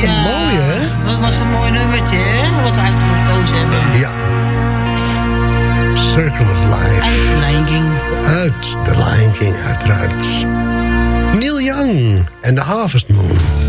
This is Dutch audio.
een mooie, hè? Dat was een mooi nummertje, hè? Wat we uitgekozen hebben. Ja. Circle of Life. Uit The Lion King. Uit The Lion King, uiteraard. Neil Young en The Harvest Moon.